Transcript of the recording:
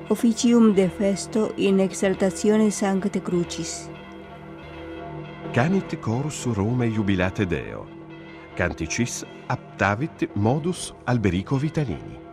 officium de festo in exaltatione Sancte Crucis. Canit chorus Romae jubilate Deo. Canticis aptavit modus Alberico Vitalini.